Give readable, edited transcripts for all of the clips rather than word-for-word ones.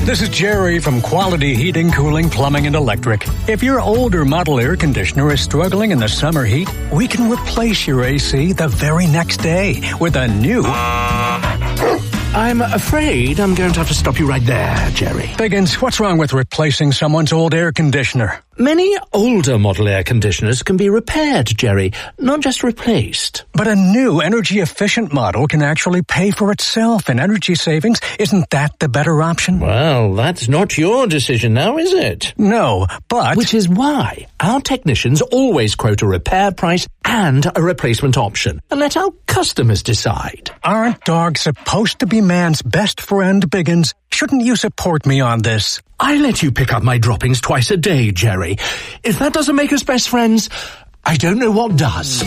This is Jerry from Quality Heating, Cooling, Plumbing, and Electric. If your older model air conditioner is struggling in the summer heat, we can replace your AC the very next day with a new... I'm afraid I'm going to have to stop you right there, Jerry. Biggins, what's wrong with replacing someone's old air conditioner? Many older model air conditioners can be repaired, Jerry, not just replaced. But a new energy-efficient model can actually pay for itself in energy savings. Isn't that the better option? Well, that's not your decision now, is it? No, but... Which is why our technicians always quote a repair price and a replacement option, and let our customers decide. Aren't dogs supposed to be man's best friend, Biggins? Shouldn't you support me on this? I let you pick up my droppings twice a day, Jerry. If that doesn't make us best friends, I don't know what does.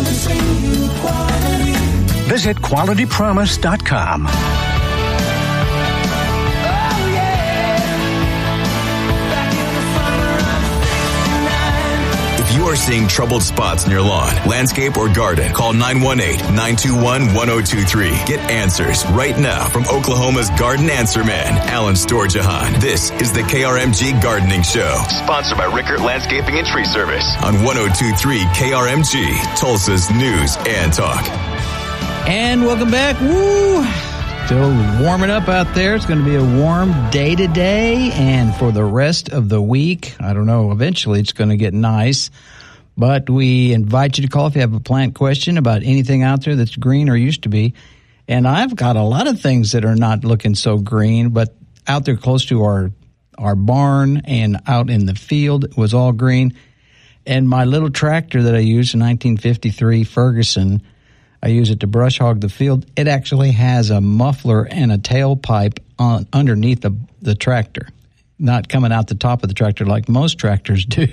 Visit QualityPromise.com. If you are seeing troubled spots in your lawn, landscape, or garden, call 918-921-1023. Get answers right now from Oklahoma's garden answer man, Alan Storjahan. This is the KRMG Gardening Show, sponsored by Rickert Landscaping and Tree Service on 102.3 KRMG, Tulsa's News and Talk. And welcome back. Woo! Still warming up out there. It's going to be a warm day today and for the rest of the week. I don't know. Eventually it's going to get nice. But we invite you to call if you have a plant question about anything out there that's green or used to be. And I've got a lot of things that are not looking so green, but out there close to our barn and out in the field was all green. And my little tractor that I used in 1953, Ferguson, I use it to brush hog the field. It actually has a muffler and a tailpipe underneath the tractor, not coming out the top of the tractor like most tractors do.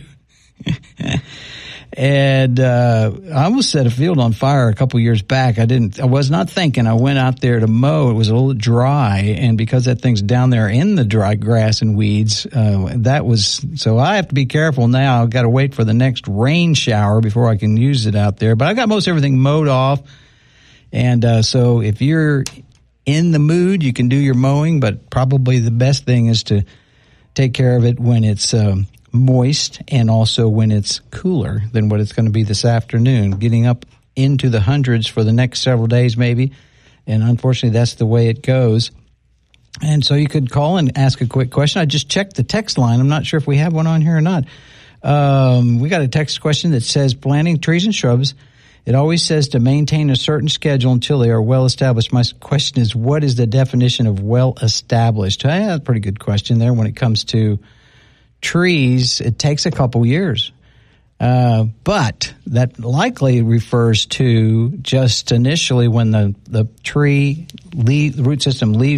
And I almost set a field on fire a couple years back. I was not thinking. I went out there to mow. It was a little dry, and because that thing's down there in the dry grass and weeds, so I have to be careful now. I've got to wait for the next rain shower before I can use it out there. But I got most everything mowed off, and so if you're in the mood, you can do your mowing. But probably the best thing is to take care of it when it's moist and also when it's cooler than what it's going to be this afternoon, getting up into the hundreds for the next several days maybe. And unfortunately, that's the way it goes. And so you could call and ask a quick question. I just checked the text line. I'm not sure if we have one on here or not. We got a text question that says, planting trees and shrubs, it always says to maintain a certain schedule until they are well established. My question is, what is the definition of well established? That's a pretty good question there when it comes to trees. It takes a couple years. But that likely refers to just initially when the tree root system leaves